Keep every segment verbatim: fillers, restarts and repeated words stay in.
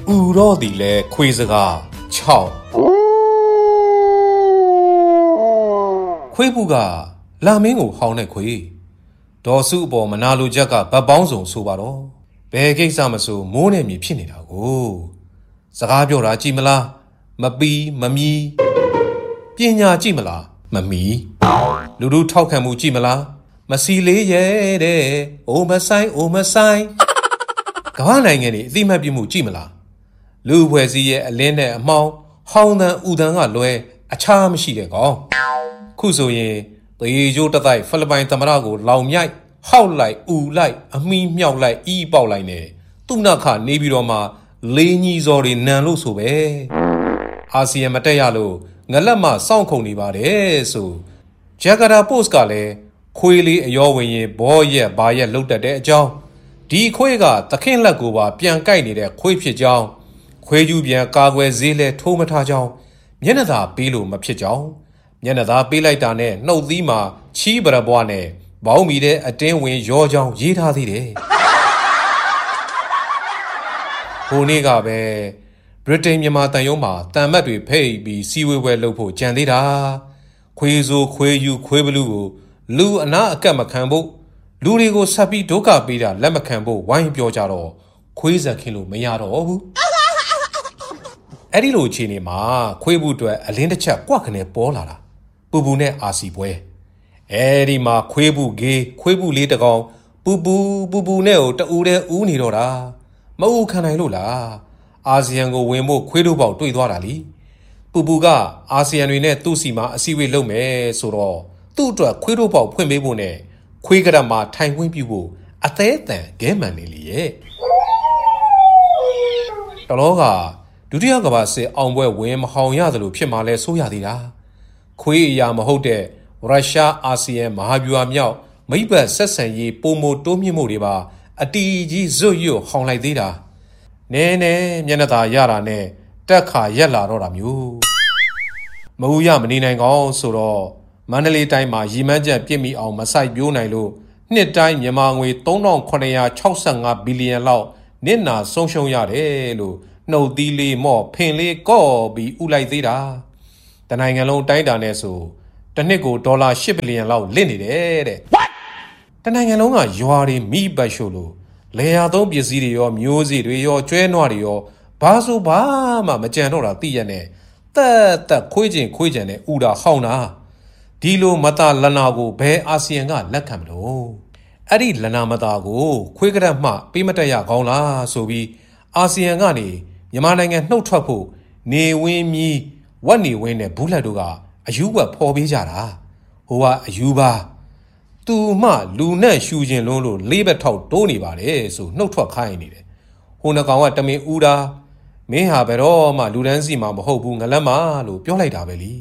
ဥရောသည်လဲခွေးစကား၆ခွေးဘူးကလာမင်းကိုဟောင်းတဲ့ခွေးဒေါ်စုအပေါ်မနာလိုချက်ကဗတ်ပေါင်းစုံဆိုပါတော့ဘယ်ကိစ္စမဆိုမိုးနဲ့မြေဖြစ်နေတာကိုစကားပြောတာကြည့်မလားမပီးမမီးပညာကြည့်မလားမမီးလူလူထောက်ခံမှုကြည့်မလားမစီလေးရဲ့တဲ့အိုမဆိုင်အိုမဆိုင်ကမ္ဘာနိုင်ငံတွေအသိမှတ်ပြုမှုကြည့်မလားလူဖွဲ့စည်းရဲ့အလင်းနဲ့အမှောင်ဟောင်းတန်ဥတန်ကလွဲအခြားမရှိတဲ့ကောင်ခုဆိုရင်သေကျိုးတတိုက်ဖိလစ်ပိုင်သမ္မတကိုလောင်မြိုက်ဟောက်လိုက်ဥလိုက်အမီးမြောက်လိုက်အီးပေါက်လိုက်နေသူ့နခနေပြီးတော့မှလေးညီစော်တွေနန်လို့ဆိုပဲအာဆီယံမတက်ရလို့ငလက်မစောင့်ခုံနေပါတယ်ဆိုဂျကာတာပို့စ်ကလည်းခွေးလေးအယောဝင်ရင်ဘောရက်ဘာရက်လှုပ်တတ်တဲ့အကြောင်းဒီခွေးကသခင်လက်ကိုပါပြန်ကိုက်နေတဲ့ခွေးဖြစ်ကြောင်းခွေးယူပြန်ကာကွယ်ဈေးလဲထိုးမထားကြောင်းမျက်နှာသာပေးလို့မဖြစ်ကြောင်းမျက်နှာသာပေးလိုက်တာနဲ့နှုတ်သီးမှာချီးပရပွားနဲ့ဘောင်းမီတဲ့အတင်းဝင်ရောကြောင်းရေးထားသေးတယ်ဟိုနေ့ကပဲဗြိတိန်မြန်မာတန်ရုံးမှာတန်မတ်တွေဖိတ်ပြီးစီဝေဝဲလုပ်ဖို့ကြံသေးတာခွေးဆိုခွေးယူခွေးဘလူးကိုလူအနာအကက်မခံဖို့လူတွေကိုဆက်ပြီးဒုက္ခပေးတာလက်မခံဖို့ဝိုင်းပြောကြတော့ခွေးဆက်ခင်းလို့မရတော့ဘူးအဲ့ဒီလိုအခြေအနေမှာခွေးဘူးအတွက်အလင်းတစ်ချက်ကွက်ခနဲ့ပေါ်လာတာပူပူနဲ့အာစီပွဲအဲ့ဒီမှာခွေးဘူးဂေးခွေးဘူးလေးတကောင်ပူပူပူပူနဲ့ကိုတူတဲ့ဦးနေတော့တာမအူခံနိုင်လို့လားအာဆီယံကိုဝင်ဖို့ခွေးတို့ပေါက်တွေ့သွားတာလीပူပူကအာဆီယံတွေနဲ့သူ့စီမှာအစည်းအဝေးလုပ်မယ်ဆိုတော့သူ့အတွက်ခွေးတို့ပေါက်ဖွင့်ပေးဖို့နဲ့ခွေးကရမှာထိုင်ခွင့်ပြုဖို့အသေးအတန်ဂဲမှန်နေလေရဲ့တလောကဒုတိယကမ္ဘာစစ်အောင်ပွဲဝင်မဟောင်ရတယ်လို့ဖြစ်မှလဲဆိုရသေးတာခွေးအရာမဟုတ်တဲ့ရုရှားအာဆီယံမဟာဗျူဟာမြောက်မိဘဆက်ဆံရေးပုံမတိုးမြင့်မှုတွေပါအတီးကြီးဇွတ်ရွတ်ဟောင်လိုက်သေးတာနဲနဲမျက်နှာသာရတာနဲ့တက်ခါရက်လာတော့တာမျိုးမဟုတ်ရမနေနိုင်ကောင်းဆိုတော့မန္တလေးတိုင်းမှာရီမန်းချက်ပြစ်မိအောင်မဆိုင်ပြိုးနိုင်လို့နှစ်တိုင်းမြန်မာငွေသုံးထောင်ခုနှစ်ရာ၆ဆယ့်ငါဘီလီယံလောက်နစ်နာဆုံးရှုံးရတယ်လို့နှုတ်သီးလေးမော့ဖင်လေးကော့ပြီးဥလိုက်သေးတာတနိုင်ငံလုံးတိုင်းတာနဲ့ဆိုတစ်နှစ်ကိုဒေါ်လာ၈ဘီလီယံလောက်လစ်နေတယ်တဲ့တနိုင်ငံလုံးကရွာတွေမိပတ်ရှို့လို့လေယာသုံးပစ္စည်းတွေရောမျိုးစေ့တွေရောကျွဲနွားတွေရောဘာဆိုဘာမှမကြံတော့တာသိရနဲ့တက်တက်ခွေးကျင်ခွေးကျင်နဲ့ဥတာဟောင်းတာဒီလိုမတာလနာကိုဘယ်အာဆီယံကလက်ခံမလို့အဲ့ဒီလနာမတာကိုခွေးကရက်မှပေးမတက်ရကောင်းလားဆိုပြီးအာဆီယံကနေမြန်မာနိုင်ငံနှုတ်ထွက်ဖို့နေဝင်းမြီးဝက်နေဝင်းနဲ့ဘူးလက်တို့ကအယူဝက်ဖော်ပေးကြတာဟိုကအယူပါသူမှလူနဲ့ရှူခြင်းလုံးလို့လေးဘက်ထောက်တိုးနေပါတယ်ဆိုနှုတ်ထွက်ခိုင်းနေတယ်ဟိုနှကောင်ကတမင်ဦးတာမင်းဟာဘယ်တော့မှလူတန်းစီမှာမဟုတ်ဘူးငလက်မလို့ပြောလိုက်တာပဲလी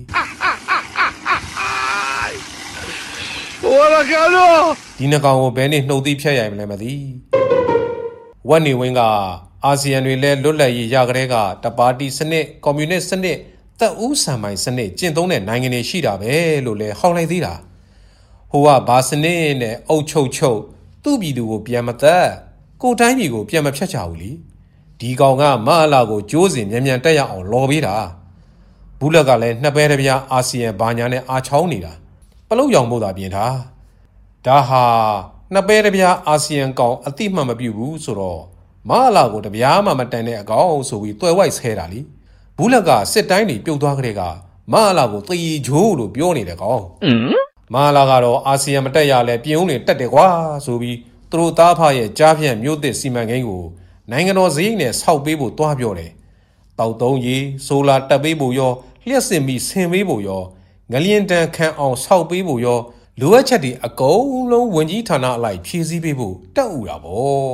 ဒီနှကောင်ကိုဘယ်နဲ့နှုတ်သီးဖြတ်ရိုင်မလဲမသိဝက်နေဝင်းကအာဆီယံတွေလဲလွတ်လပ်ရေးရကြတဲ့ကတပါတီစနစ်ကွန်မြူနစ်စနစ်တပ်ဦးဆံပိုင်စနစ်ကျင့်သုံးတဲ့နိုင်ငံတွေရှိတာပဲလို့လဲဟောင်းလိုက်သေးတာဟိုကဘာစနစ်နဲ့အုတ်ချုပ်ချုပ်သူ့ပြည်သူကိုပြန်မသက်ကိုတိုင်းပြည်ကိုပြန်မဖြတ်ချဘူးလीဒီကောင်ကမအလာကိုကျိုးစင်မြန်မြန်တက်ရအောင်လော်ပေးတာဘူးလက်ကလည်းနှစ်ပဲတစ်ပြားအာဆီယံဘာညာနဲ့အာချောင်းနေတာပလုတ်ရောင်ဖို့သာပြင်ထားဒါဟာနှစ်ပဲတစ်ပြားအာဆီယံကောင်အတိမှတ်မပြုဘူးဆိုတော့မအလာကိုတပြားမှမတန်တဲ့အကောင်ဆိုပြီးတွယ်ဝိုက်ဆဲတာလीဘူးလက်ကစစ်တိုင်းတွေပြုတ်သွားကြတဲ့ကမအလာကိုตีချိုးလို့ပြောနေတဲ့ကောင်မအလာကတော့အာဆီယံမတက်ရလဲပြင်ဦးနေတက်တယ်ကွာဆိုပြီးသူတို့သားဖရဲ့ကြားဖြန့်မြို့သစ်စီမံကိန်းကိုနိုင်ငံတော်စရိတ်နဲ့ဆောက်ပေးဖို့တွားပြောတယ်တောက်သုံးရီဆိုလာတက်ပေးဖို့ရောလျှက်စင်ပြီးဆင်ပေးဖို့ရောငလျင်တန်ခံအောင်ဆောက်ပေးဖို့ရောလိုအပ်ချက်တွေအကုန်လုံးဝင်ကြီးဌာနအလိုက်ဖြည့်ဆည်းပေးဖို့တက်ဥတာပေါ့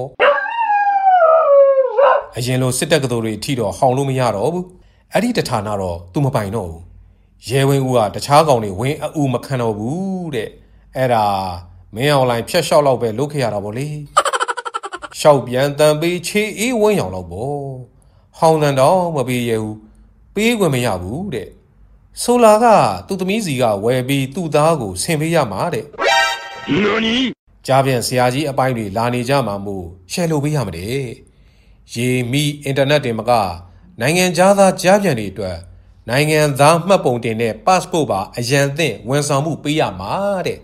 အရင်လိုစစ်တပ်ကတော်တွေထိတော့ဟောင်လို့မရတော့ဘူးအဲ့ဒီတဌာနတော့သူမပိုင်တော့ဘူးရဲဝင်းဦးကတခြားကောင်တွေဝင်အူမခံတော့ဘူးတဲ့အဲ့ဒါမင်းအောင်လိုင်းဖြတ်လျှောက်တော့ပဲလုပ်ခဲ့ရတာပေါ့လေရှောက်ပြန်တန်ပေးချေအေးဝင်းရောင်တော့ပေါ့ဟောင်းတန်တော့မပေးရဘူးပေးခွင့်မရဘူးတဲ့ဆိုလာကသူ့သမီးစီကဝယ်ပြီးသူ့သားကိုဆင်ပေးရမှာတဲ့နော်နီကြားပြန်ဆရာကြီးအပိုင်းတွေလာနေကြမှာမို့ရှယ်လို့ပေးရမှာတဲ့ရေမီအင်တာနက်တင်မကနိုင်ငံသားသားကြားပြန်တွေအတွက်နိုင်ငံသားမှတ်ပုံတင်တဲ့ passport ပါအရန်သင့်ဝန်ဆောင်မှုပေးရမှာတဲ့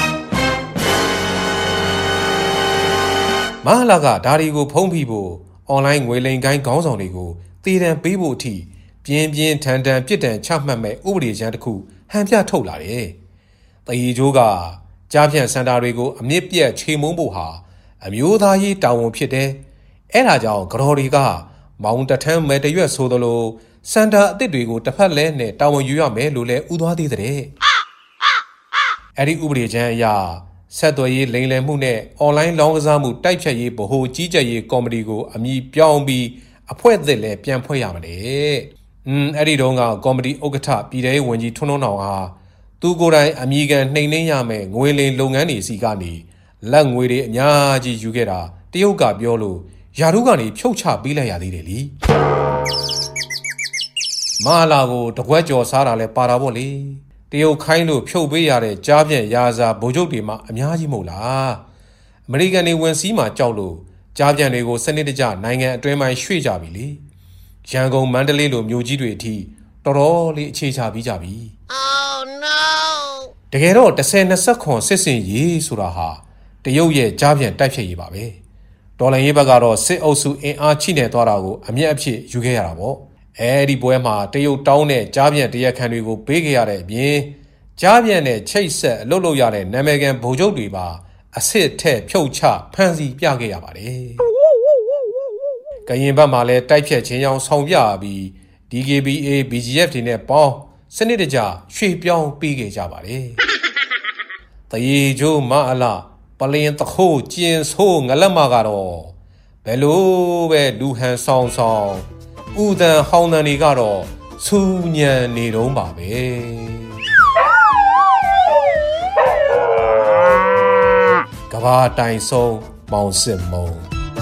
မဟာလာကဒါတွေကိုဖုံးဖိဖို့အွန်လိုင်းငွေလိမ်ကိုင်းခေါင်းဆောင်တွေကိုတည်တံပေးဖို့အထိပြင်းပြင်းထန်ထန်ပြစ်ဒဏ်ချမှတ်မဲ့ဥပဒေကြမ်းတစ်ခုဟန်ပြထုတ်လာတယ်။တည်ကြိုးကကြားဖြန့်စင်တာတွေကိုအမြင့်ပြတ်ချေမှုန်းဖို့ဟာအမျိုးသားရေးတာဝန်ဖြစ်တယ်။အဲဒါကြောင့်ကတော်တွေကမောင်တထမ်းမဲတရွက်ဆိုသလိုစင်တာအစ်စ်တွေကိုတစ်ဖက်လဲနဲ့တာဝန်ယူရမယ်လို့လဲဥသွားသေးတဲ့။အဲဒီဥပဒေကြမ်းအရဆက်သွယ်ရေးလိမ်လည်မှုနဲ့အွန်လိုင်းလောင်းကစားမှုတိုက်ဖြတ်ရေးဗဟိုကြီးကြပ်ရေးကော်မတီကိုအမည်ပြောင်းပြီးအဖွဲ့အသစ်လည်းပြန်ဖွဲ့ရမလဲ။อืมအဲ့ဒီတုန်းကကော်မတီဥက္ကဋ္ဌပြည်ထောင်ဝန်ကြီးထွန်းထွန်းအောင်ဟာသူကိုယ်တိုင်အမည်ခံနှိမ်နှင်းရမယ်ငွေလိမ်လုပ်ငန်းတွေစီကနေလက်ငွေတွေအများကြီးယူခဲ့တာတရုတ်ကပြောလို့ယာတို့ကနေဖြုတ်ချပေးလိုက်ရသေးတယ်လीမဟာလာကိုတကွက်ကြော်စားတာလဲပါတာပေါ့လေတရုတ်ခိုင်းလို့ဖြုတ်ပေးရတဲ့ကြားပြန့်ရာစာဗိုလ်ချုပ်တွေမှအများကြီးမဟုတ်လားအမေရိကန်တွေဝင်စီးမှာကြောက်လို့ကြားပြန့်တွေကိုစနစ်တကျနိုင်ငံအတွင်းပိုင်းရွှေ့ကြပြီလေရန်ကုန်မန္တလေးလိုမြို့ကြီးတွေအထိတော်တော်လေးအခြေချပြီးကြပြီ Oh no တကယ်တော့တစ်ဆယ်နှစ်ဆက်ခွန်စစ်စင်ရေးဆိုတာဟာတရုတ်ရဲ့ကြားပြန့်တိုက်ဖြတ်ရေးပါပဲတော်လိုင်းရေးဘက်ကတော့စစ်အုပ်စုအင်အားချိနေသွားတာကိုအမျက်အဖြစ်ယူခဲ့ရတာပေါ့အဲဒီပွဲမှာတရုတ်တောင်းတဲ့ကြားပြန့်တရားခံတွေကိုပေးခဲ့ရတဲ့အပြင်ကြားပြန့်နဲ့ချိတ်ဆက်အလုပ်လုပ်ရတဲ့နာမည်ခံဗိုလ်ချုပ်တွေပါအစ်စ်ထက်ဖြုတ်ချဖမ်းဆီးပြခဲ့ရပါတယ်ကရင်ဘက်မှာလည်းတိုက်ဖြတ်ခြင်းကြောင့်ဆောင်ပြပြီး ဒီ ကေ ဘီ အေ ဘီ ဂျီ အက်ဖ် တွေနဲ့ပေါင်းစနစ်တကျရွှေ့ပြောင်းပေးခဲ့ကြပါတယ်တရေကျိုးမအလပလင်တခိုးကျင်ဆိုးငလက်မကတော့ဘယ်လိုပဲလူဟန်ဆောင်ဆောင်ဥဒန်ဟောင်းတန်တွေကတော့စူညံနေတော့ပါပဲကဘာတိုင်ဆုံးမောင်စစ်မုံ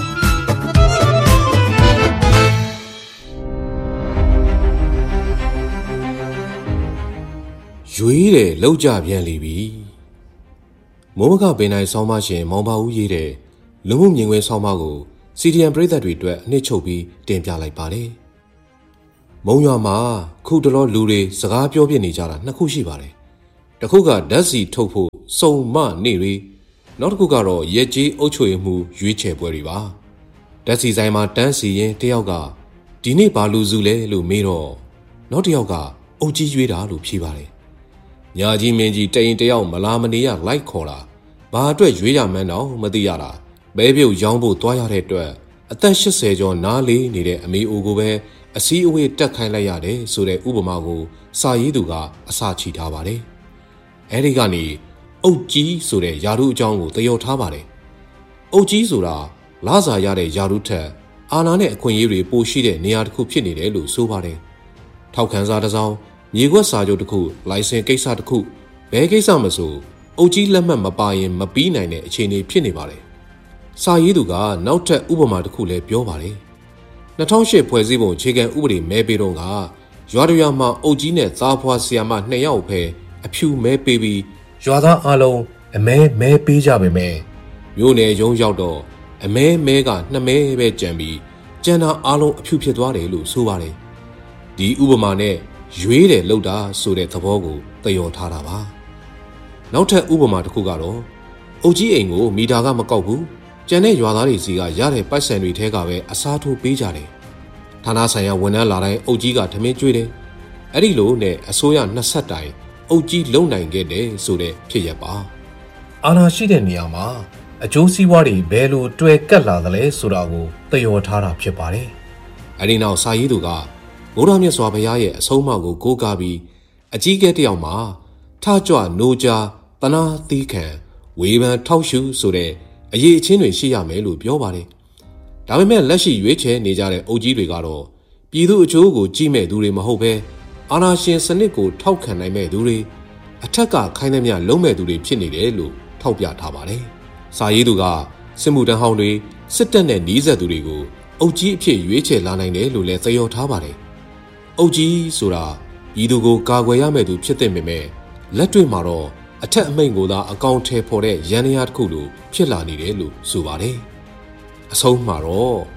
ရွေးတယ်လောက်ကြပြန်လိပြီမိုးမကပင်တိုင်းဆောင်းပါရှင်မောင်ပါဦးရေးတဲ့လူမှုမြင်ကွင်းဆောင်းပါကို စီ ဒီ အမ် ပရိသတ်တွေအတွက်အနှစ်ချုပ်ပြီးတင်ပြလိုက်ပါတယ်မုံရွာမှာခုတလောလူတွေစကားပြောပြနေကြတာနှစ်ခုရှိပါတယ်တစ်ခုကဓာတ်စီထုတ်ဖို့စုံမနေတွေနောက်တစ်ခုကတော့ရက်ကြီးအုပ်ချုပ်ရေးမှုရွေးချယ်ပွဲတွေပါဓာတ်စီဆိုင်မှာတန်းစီရင်တယောက်ကဒီနေ့ဘာလူစုလဲလို့မေးတော့နောက်တစ်ယောက်ကအုပ်ကြီးရွေးတာလို့ဖြေပါတယ်ညာကြီးမင်းကြီးတရင်တယောက်မလာမနေရလိုက်ခေါ်တာဘာအတွက်ရွေးရမှန်းတော့မသိရတာဘဲပြုတ်ရောင်းဖို့တွားရတဲ့အတွက်အသက်၈၀ကျော်နားလေးနေတဲ့အမေအိုကိုပဲအစည်းအဝေးတက်ခိုင်းလိုက်ရတယ်ဆိုတဲ့ဥပမာကိုစာရေးသူကအစချီထားပါတယ်အဲဒီကနေအုတ်ကြီးဆိုတဲ့ယာရုအကြောင်းကိုသရော်ထားပါတယ်အုတ်ကြီးဆိုတာလစာရတဲ့ယာရုထက်အာဏာနဲ့အခွင့်အရေးတွေပိုရှိတဲ့နေရာတစ်ခုဖြစ်နေတယ်လို့ဆိုပါတယ်ထောက်ခံစာတစ်စောင်းမြေခွက်စာချုပ်တစ်ခုလိုင်စင်ကိစ္စတစ်ခုဘယ်ကိစ္စမဆိုအုတ်ကြီးလက်မှတ်မပါရင်မပြီးနိုင်တဲ့အခြေအနေဖြစ်နေပါတယ်စာရေးသူကနောက်ထပ်ဥပမာတစ်ခုလည်းပြောပါတယ်၂၀၀၈ဖွဲ့စည်းပုံအခြေခံဥပဒေမဲပေးတော့ကရွာတရွာမှာအုတ်ကြီးနဲ့သားဖွားဆီယာမနှစ်ယောက်ပဲအဖြူမဲပေးပြီးရွာသားအလုံးအမဲမဲပေးကြပါမယ်မြို့နယ်ရုံးရောက်တော့အမဲမဲကနှစ်မဲပဲကြံပြီးကျန်တာအလုံးအဖြူဖြစ်သွားတယ်လို့ဆိုပါတယ်ဒီဥပမာနဲ့ရွေးတယ်လို့တာဆိုတဲ့သဘောကိုသရော်ထားတာပါနောက်ထပ်ဥပမာတစ်ခုကတော့အုတ်ကြီးအိမ်ကိုမီတာကမကောက်ဘူးကျန်တဲ့ရွာသားတွေစီကရတဲ့ပိုက်ဆံတွေထဲကပဲအစားထိုးပေးကြတယ်ဌာနဆိုင်ရာဝန်ထမ်းလာတိုင်းအုတ်ကြီးကထမင်းကျွေးတယ်အဲ့ဒီလိုနဲ့အစိုးရနှစ်ဆက်တိုင်အုတ်ကြီးလုံနိုင်ခဲ့တယ်ဆိုတဲ့ဖြစ်ရပါအာဏာရှိတဲ့နေရာမှာအကျိုးစီးပွားတွေဘယ်လိုတွယ်ကပ်လာသလဲဆိုတာကိုသရော်ထားတာဖြစ်ပါတယ်အဲ့ဒီနောက်စာရေးသူကဘုရားမြတ်စွာဘုရားရဲ့အဆုံးအမကိုကိုးကားပြီးအကြီးကဲတယောက်မှာထကြွနိုးကြားတနာသီးခံဝေဖန်ထောက်ရှုဆိုတဲ့အရေးအချင်းတွေရှိရမယ်လို့ပြောပါတယ်။ဒါပေမဲ့လက်ရှိရွေးချယ်နေကြတဲ့အုပ်ကြီးတွေကတော့ပြည်သူအကျိုးကိုကြည့်မဲ့သူတွေမဟုတ်ဘဲအာဏာရှင်စနစ်ကိုထောက်ခံနိုင်မဲ့သူတွေအထက်ကခိုင်းသမျှလုံးမဲ့သူတွေဖြစ်နေတယ်လို့ထောက်ပြထားပါတယ်။စာရေးသူကစစ်မှုထမ်းဟောင်းတွေစစ်တပ်နဲ့နှီးဆက်သူတွေကိုအုပ်ကြီးအဖြစ်ရွေးချယ်လာနိုင်တယ်လို့လည်းသရော်ထားပါတယ်။အုပ်ကြီးဆိုတာပြည်သူကိုကာကွယ်ရမယ့်သူဖြစ်တဲ့ပေမဲ့လက်တွေ့မှာတော့အထက်အမိန့်ကိုသာအကောင့်ထဲပေါ်တဲ့ရန်ရာတစ်ခုလိုဖြစ်လာနေတယ်လို့ဆိုပါတယ်။အဆုံးမှာတော့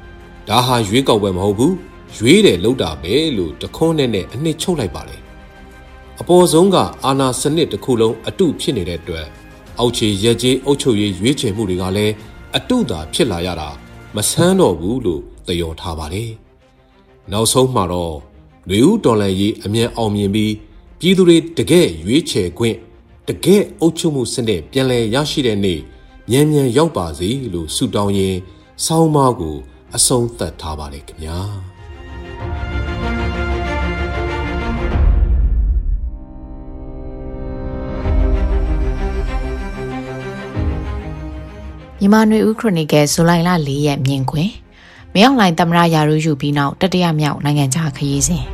ဒါဟာရွေးကောက်ပွဲမဟုတ်ဘူးရွေးတယ်လို့တာပဲလို့တခွန်းနဲ့နဲ့အနှစ်ချုပ်လိုက်ပါလေအပေါ်ဆုံးကအာဏာစနစ်တစ်ခုလုံးအတုဖြစ်နေတဲ့အတွက်အောက်ခြေရက်ကျေးအုပ်ချုပ်ရေးရွေးချယ်မှုတွေကလည်းအတုသာဖြစ်လာရတာမဆန်းတော့ဘူးလို့သယောထားပါလေနောက်ဆုံးမှာတော့လူဦးတော်လှန်ရေးအမြန်အောင်မြင်ပြီးပြည်သူတွေတကယ်ရွေးချယ်ခွင့်တကယ်အုပ်ချုပ်မှုစနစ်ပြန်လည်ရရှိတဲ့နေ့မြန်မြန်ရောက်ပါစေလို့ဆုတောင်းရင်းဆောင်းပါးကိုအဆုံးသတ်ထားပါလေခင်ဗျာမြန်မာနွေဦးခရိုနီကယ်ဇူလိုင်လ၄ရက်မြင်ကွင်းမင်းအောင်လှိုင်သမ္မတရာထူးယူပြီးနောက်တတိယမြောက်နိုင်ငံခြားခရီးစဉ်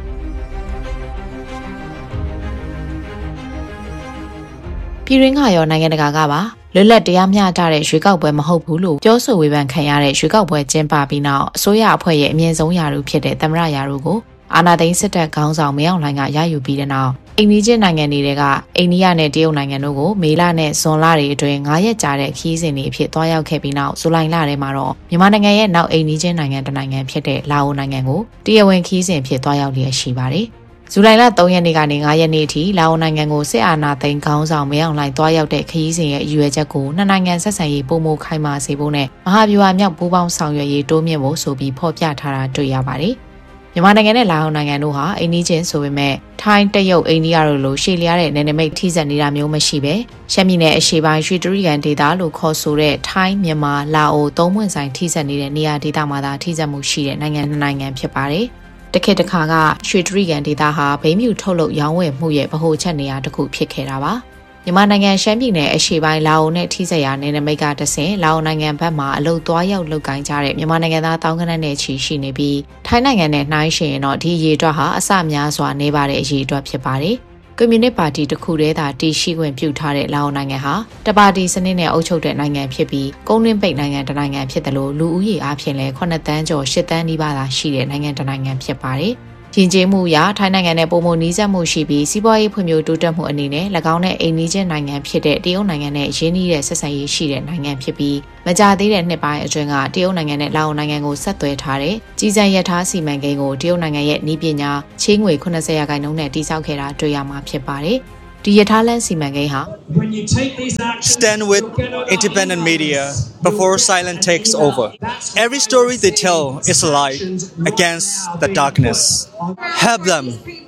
ပြည်တွင်းကရောနိုင်ငံတကာကပါလွတ်လပ်တရားမျှတတဲ့ရွေးကောက်ပွဲမဟုတ်ဘူးလို့ပြောဆိုဝေဖန်ခံရတဲ့ရွေးကောက်ပွဲကျင်းပပြီးနောက်အစိုးရအဖွဲ့ရဲ့အမြင့်ဆုံးရာထူးဖြစ်တဲ့သမ္မတရာထူးကိုအာဏာသိမ်းစစ်တပ်ခေါင်းဆောင်မင်းအောင်လှိုင်ကရယူပြီးတဲ့နောက်အိန္ဒိယနိုင်ငံတွေကအိန္ဒိယနဲ့တရုတ်နိုင်ငံတို့ကိုမေလနဲ့ဇွန်လတွေအတွင်း၅ရက်ကြာတဲ့ခီးစဉ်တွေအဖြစ်တွားရောက်ခဲ့ပြီးနောက်ဇူလိုင်လထဲမှာတော့မြန်မာနိုင်ငံရဲ့နောက်အိန္ဒိယနိုင်ငံတစ်နိုင်ငံဖြစ်တဲ့လာအိုနိုင်ငံကိုတရားဝင်ခီးစဉ်ဖြစ်တွားရောက်လျက်ရှိပါတယ်။ဇူလိုင်လ၃ရက်နေ့ကနေ၅ရက်နေ့ထိလာအိုနိုင်ငံကိုစစ်အာဏာသိမ်းခေါင်းဆောင်မင်းအောင်လှိုင်တွားရောက်တဲ့ခီးစဉ်ရဲ့အရွယ်ချက်ကိုနှစ်နိုင်ငံဆက်ဆံရေးပုံမခိုင်မာစေဖို့နဲ့မဟာဗျူဟာမြောက်ပူးပေါင်းဆောင်ရွက်ရေးတိုးမြင့်ဖို့ဆိုပြီးဖော်ပြထားတာတွေ့ရပါတယ်။မြန်မာနိုင်ငံနဲ့လာအိုနိုင်ငံတို့ဟာအိန္ဒိချင်းဆိုပေမဲ့ထိုင်းတရုတ်အိန္ဒိယတို့လိုရှေ့လျားတဲ့နယ်နိမိတ်ထိစပ်နေတာမျိုးမရှိပဲရှမ်းပြည်နယ်အရှေ့ပိုင်းရွှေတြိဂံဒေသလို့ခေါ်ဆိုတဲ့ထိုင်းမြန်မာလာအိုသုံးပွင့်ဆိုင်ထိစပ်နေတဲ့နေရာဒေသမှာသာထိစပ်မှုရှိတဲ့နိုင်ငံနှစ်နိုင်ငံဖြစ်ပါတယ်။တခေတ်တစ်ခါကရွှေတြိဂံဒေသဟာဘိန်းမြူထုတ်လုပ်ရောင်းဝယ်မှုရဲ့ဗဟိုချက်နေရာတစ်ခုဖြစ်ခဲ့တာပါ။မြန်မာနိုင်ငံရှမ်းပြည်နယ်အရှေ့ပိုင်းလာအိုနဲ့ထိစပ်ရာနယ်နိမိတ်ကတဆင့်လာအိုနိုင်ငံဘက်မှအလုတ်သွားရောက်လုပ်ကိုင်ကြတဲ့မြန်မာနိုင်ငံသားတောင်းကနနဲ့ချီရှိနေပြီးထိုင်းနိုင်ငံနဲ့နှိုင်းယှဉ်ရင်တော့ဒီရေအတွက်ဟာအဆများစွာနေပါတဲ့အရေအတွက်ဖြစ်ပါတယ်။ကွန်မြူနစ်ပါတီတစ်ခုတည်းသာတည်ရှိခွင့်ပြုထားတဲ့လာအိုနိုင်ငံဟာတပါတီစနစ်နဲ့အုပ်ချုပ်တဲ့နိုင်ငံဖြစ်ပြီးကုန်းတွင်းပိတ်နိုင်ငံတစ်နိုင်ငံဖြစ်တယ်လို့လူဦးရေအားဖြင့်လည်းခုနှစ်တန်းကျော်ရှစ်တန်းနီးပါးသာရှိတဲ့နိုင်ငံတစ်နိုင်ငံဖြစ်ပါတယ်။ယဉ်ကျေးမှုအရထိုင်းနိုင်ငံနဲ့ပုံမနီးစပ်မှုရှိပြီးစီးပွားရေးဖွံ့ဖြိုးတိုးတက်မှုအနေနဲ့၎င်းနဲ့အိမ်နီးချင်းနိုင်ငံဖြစ်တဲ့တရုတ်နိုင်ငံနဲ့ရင်းနှီးတဲ့ဆက်ဆံရေးရှိတဲ့နိုင်ငံဖြစ်ပြီးမကြာသေးတဲ့နှစ်ပိုင်းအတွင်းကတရုတ်နိုင်ငံနဲ့လာအိုနိုင်ငံကိုဆက်သွယ်ထားတဲ့ကြီးစံရထားစီမံကိန်းကိုတရုတ်နိုင်ငံရဲ့နည်းပညာချေးငွေ80ရာခိုင်နှုန်းနဲ့တည်ဆောက်ခဲ့တာတွေ့ရမှာဖြစ်ပါတယ်။ဒီရထားလမ်းစီမံကိန်းဟာ Stand with independent media before silence takes over. Every story they tell is a light against the darkness. Help them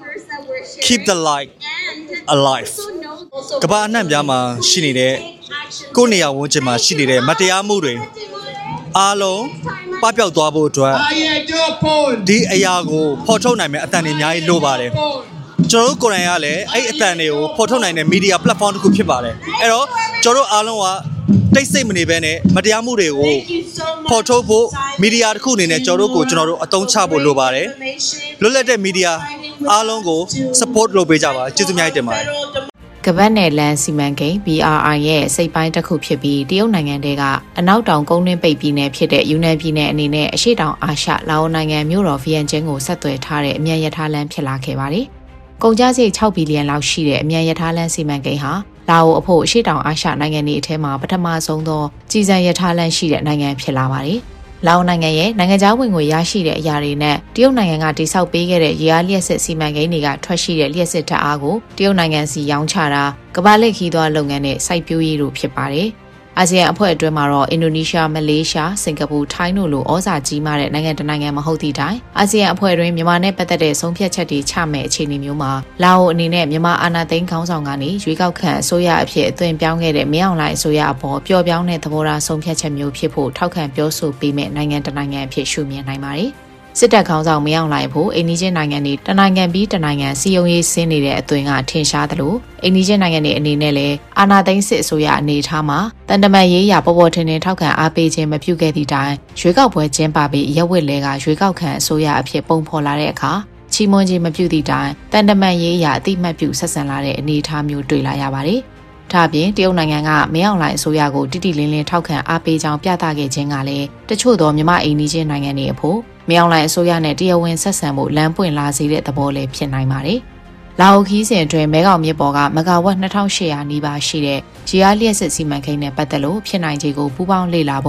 keep the light alive. ကမ္ဘာအနှံ့ပြားမှာရှိနေတဲ့ကိုယ့်နေရာဝန်းကျင်မှာရှိနေတဲ့မတရားမှုတွေအားလုံးပပျောက်သွားဖို့အတွက်ဒီအရာကိုဖော်ထုတ်နိုင်မယ့်အတန်တွေအများကြီးလိုပါတယ်ကျွန်တော်တို့ကိုယ်တိုင်ကလည်းအဲ့အတန်တွေကိုဖော်ထုတ်နိုင်တဲ့ media platform တစ်ခုဖြစ်ပါတယ်အဲ့တော့ကျွန်တော်တို့အားလုံးကတိတ်ဆိတ်မနေဘဲနဲ့မတရားမှုတွေကိုဖော်ထုတ်ဖို့ media တစ်ခုအနေနဲ့ကျွန်တော်တို့ကိုကျွန်တော်တို့အသုံးချဖို့လိုပါတယ်လွတ်လပ်တဲ့ media အားလုံးကို support လုပ်ပေးကြပါကျေးဇူးများတင်ပါတယ်ကပတ်နယ်လန်စီမံကိန်း B R I ရဲ့စိတ်ပိုင်းတစ်ခုဖြစ်ပြီးတရုတ်နိုင်ငံတွေကအနောက်တောင်ကုန်းတွင်းပိတ်ပြည်နယ်ဖြစ်တဲ့ယူနန်ပြည်နယ်အနေနဲ့အရှေ့တောင်အာရှလာအိုနိုင်ငံမြို့တော်ဗီယန်ကျင်းကိုဆက်သွယ်ထားတဲ့အမြန်ရထားလမ်းဖြစ်လာခဲ့ပါတယ်။ကုန်ကျစရိတ်၆ဘီလီယံလောက်ရှိတဲ့အမြန်ရထားလမ်းစီမံကိန်းဟာလာအိုအဖို့အရှေ့တောင်အာရှနိုင်ငံတွေအထက်မှာပထမဆုံးသောကြီးစံရထားလမ်းရှိတဲ့နိုင်ငံဖြစ်လာပါတယ်။လာအိုနိုင်ငံရဲ့နိုင်ငံခြားဝင်ငွေရရှိတဲ့အရာတွေနဲ့တရုတ်နိုင်ငံကတိစောက်ပေးခဲ့တဲ့ရေအားလျှက်စစ်စီမံကိန်းတွေကထွက်ရှိတဲ့လျှက်စစ်ဓာတ်အားကိုတရုတ်နိုင်ငံစီရောင်းချတာကမ္ဘာလက်ခီးသွားလုပ်ငန်းနဲ့စိုက်ပျိုးရေးတို့ဖြစ်ပါတယ်။အာဆီယံအဖွဲ့အတွင်းမှာတော့အင်ဒိုနီးရှားမလေးရှားစင်ကာပူထိုင်းတို့လိုဩဇာကြီးမားတဲ့နိုင်ငံတနိုင်ငံမဟုတ်သည့်တိုင်အာဆီယံအဖွဲ့အတွင်းမြန်မာနဲ့ပတ်သက်တဲ့ဆုံးဖြတ်ချက်တွေချမဲ့အခြေအနေမျိုးမှာလာအိုအနေနဲ့မြန်မာအာဏာသိမ်းခေါင်းဆောင်ကနေရွေးကောက်ခံအစိုးရအဖြစ်အသွင်ပြောင်းခဲ့တဲ့မင်းအောင်လှိုင်အစိုးရအပေါ်ပျော့ပြောင်းတဲ့သဘောထားဆုံးဖြတ်ချက်မျိုးဖြစ်ဖို့ထောက်ခံပြောဆိုပေးမဲ့နိုင်ငံတနိုင်ငံအဖြစ်ရှုမြင်နိုင်ပါတယ်စစ်တပ်ခေါင်းဆောင်မင်းအောင်လှိုင်ဖို့အိန္ဒိယနိုင်ငံတွေတနိုင်ငံပြီးတနိုင်ငံစီယုံရေးဆင်းနေတဲ့အသွင်ကထင်ရှားသလိုအိန္ဒိယနိုင်ငံတွေအနေနဲ့လည်းအာဏာသိမ်းစစ်အစိုးရအနေထားမှာတန်တမန်ရေးရာပေါ်ပေါ်ထင်ထင်ထောက်ခံအားပေးခြင်းမပြုခဲ့သည့်တိုင်ရွေးကောက်ပွဲကျင်းပပြီးရက်ဝက်လဲကရွေးကောက်ခံအစိုးရအဖြစ်ပုံဖော်လာတဲ့အခါချီးမွမ်းခြင်းမပြုသည့်တိုင်တန်တမန်ရေးရာအတိမတ်ပြုဆက်ဆံလာတဲ့အနေအထားမျိုးတွေ့လာရပါတယ်ဒါ့အပြင်တရုတ်နိုင်ငံကမင်းအောင်လှိုင်အစိုးရကိုတိတိလင်းလင်းထောက်ခံအားပေးကြောင်းပြသခဲ့ခြင်းကလည်းတချို့သောမြန်မာအိန္ဒိယနိုင်ငံတွေအဖို့မင်းအောင်လှိုင်အစိုးရနဲ့တရားဝင်ဆက်ဆံဖို့လမ်းပွင့်လာစေတဲ့သဘောလည်းဖြစ်နိုင်ပါတယ်။လာအိုခီးစဉ်အတွင်းမဲခေါင်မြစ်ပေါ်ကမဂါဝက်နှစ်ရှစ်ရာနီးပါးရှိတဲ့ဂျီအားလျှက်စစ်စီမံကိန်းနဲ့ပတ်သက်လို့ဖြစ်နိုင်ခြေကိုပူးပေါင်းလေ့လာဖို့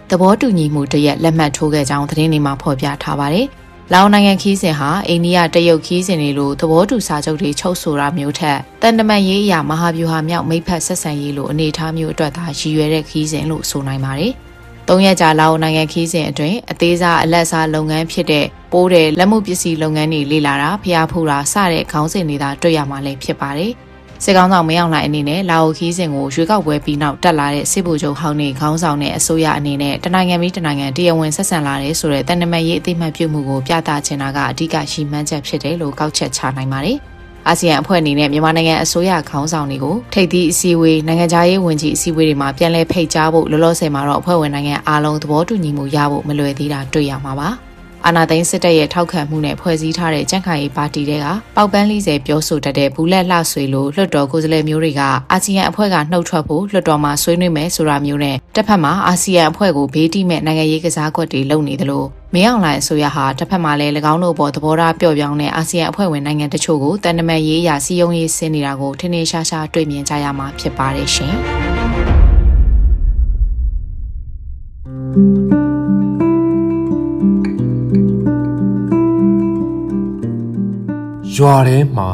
သဘောတူညီမှုတရက်လက်မှတ်ထိုးခဲ့ကြောင်းသတင်းတွေမှာဖော်ပြထားပါတယ်။လာအိုနိုင်ငံခီးစဉ်ဟာအိန္ဒိယတရုတ်ခီးစဉ်တွေလိုသဘောတူစာချုပ်တွေချုပ်ဆိုတာမျိုးထက်တန်တမန်ရေးအရာမဟာဗျူဟာမြောက်မိတ်ဖက်ဆက်ဆံရေးလိုအနေအထားမျိုးအတွက်သာရည်ရွယ်တဲ့ခီးစဉ်လို့ဆိုနိုင်ပါတယ်။သုံးရက်ကြာလာအိုနိုင်ငံခီးစဉ်အတွင်းအသေးစားအလက်စားလုပ်ငန်းဖြစ်တဲ့ပိုးတဲ့လက်မှုပစ္စည်းလုပ်ငန်းတွေလေ့လာတာဖျားဖူတာစတဲ့ခေါင်းစဉ်တွေသာတွေ့ရမှာလည်းဖြစ်ပါတယ်။စစ်ကောင်းဆောင်မရောက်နိုင်အနေနဲ့လာအိုခီးစဉ်ကိုရွေးကောက်ပွဲပြီးနောက်တက်လာတဲ့စစ်ဗိုလ်ချုပ်ဟောင်းနေခေါင်းဆောင်တဲ့အစိုးရအနေနဲ့တနိုင်ငံပြီးတနိုင်ငံတရားဝင်ဆက်ဆံလာတဲ့ဆိုတဲ့တန်တမန်ရေးအသိမှတ်ပြုမှုကိုပြသချင်တာကအဓိကရှိမှန်းချက်ဖြစ်တယ်လို့ကောက်ချက်ချနိုင်ပါတယ်။အာဆီယံအဖွဲ့အနေနဲ့မြန်မာနိုင်ငံအစိုးရခေါင်းဆောင်တွေကိုထိပ်သီးအစည်းအဝေးနိုင်ငံခြားရေးဝန်ကြီးအစည်းအဝေးတွေမှာပြန်လည်ဖိတ်ကြားဖို့လောလောဆယ်မှာတော့အဖွဲ့ဝင်နိုင်ငံအားလုံးသဘောတူညီမှုရဖို့မလွယ်သေးတာတွေ့ရမှာပါ။အာဏာသိမ်းစစ်တပ်ရဲ့ထောက်ခံမှုနဲ့ဖွဲ့စည်းထားတဲ့ကြံ့ခိုင်ရေးပါတီတွေကပေါက်ပန်းလေးစဲပြောဆိုတတ်တဲ့ဘူးလက်လှဆွေလိုလွှတ်တော်ကိုယ်စားလှယ်မျိုးတွေကအာဆီယံအဖွဲ့ကနှုတ်ထွက်ဖို့လွှတ်တော်မှာဆွေးနွေးမယ်ဆိုတာမျိုးနဲ့တစ်ဖက်မှာအာဆီယံအဖွဲ့ကိုဘေးတိမဲ့နိုင်ငံရေးကစားကွက်တွေလုပ်နေသလိုမင်းအောင်လှိုင်အစိုးရဟာတစ်ဖက်မှာလည်း၎င်းတို့ပေါ်သဘောထားပျော့ပြောင်းတဲ့အာဆီယံအဖွဲ့ဝင်နိုင်ငံတချို့ကိုတန်တမန်ရေးအရာစီယုံရေးဆင်းနေတာကိုထင်ထင်ရှားရှားတွေ့မြင်ကြရမှာဖြစ်ပါတယ်ရှင်ရွာထဲမှာ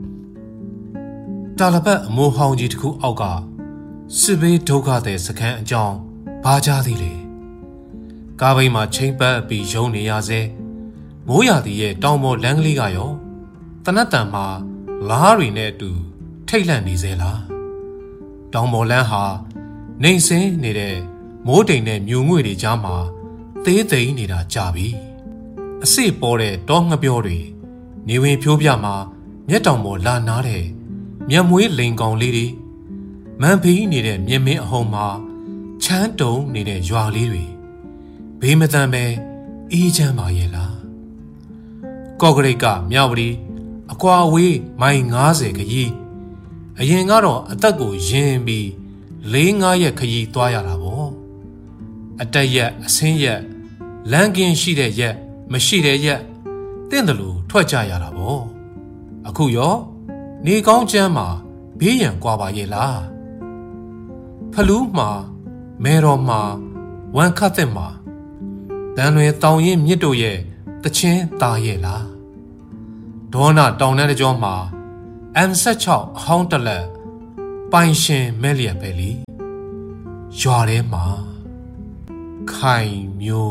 တာလပတ်အမိုးဟောင်းကြီးတစ်ခုအောက်ကစစ်ဘေးဒုက္ခသည်စခန်းအကြောင်းဘာကြသည်လေကားဘိန်းမှာချိန်ပတ်ပြီးရုံနေရစေမိုးရာသီရဲ့တောင်ပေါ်လမ်းကလေးကရောတနတ်တန်မှာလားတွေနဲ့အတူထိတ်လန့်နေစေလားတောင်ပေါ်လမ်းဟာနှိမ်စင်းနေတဲ့မိုးတိမ်နဲ့မြူငွေတွေကြားမှာသေးသိမ်းနေတာကြပြီအစိပေါ်တဲ့တောငှက်ပြောတွေနေဝင်ဖြိုးပြမှာမျက်တောင်ပေါ်လာနားတဲ့မျက်မွေးလိန်ကောင်လေးတွေမန်ဖီးနေတဲ့မြင်းမင်းအဟုံမှာချမ်းတုံနေတဲ့ရွာလေးတွေဘေးမတန်ပဲအေးချမ်းပါရဲ့လားကော့ဂရိတ်ကမြဝတီအကွာအဝေးမိုင်ငါးဆယ်ခရီးအရင်ကတော့အသက်ကိုယင်ပြီးလေးငါးရက်ခရီးသွားရတာပေါ့အတက်ရက်အဆင်းရက်လမ်းကင်းရှိတဲ့ရက်မရှိတဲ့ရက်တင့်တယ်လို့ထွက်ကြရတာပေါ့အခုရောနေကောင်းချမ်းမှာဘေးရန်ကွာပါရဲ့လားဖလူးမှာမဲတော်မှာဝမ်ခတ်တဲ့မှာတန်လွင်တောင်ရင်မြစ်တို့ရဲ့တချင်းသားရဲ့လားဒေါနာတောင်တန်းတကြောမှာ အမ် ဆယ့်ခြောက် အဟောင်းတလက်ပိုင်ရှင်မဲလျက်ပဲလီရွာထဲမှာခိုင်မျိုး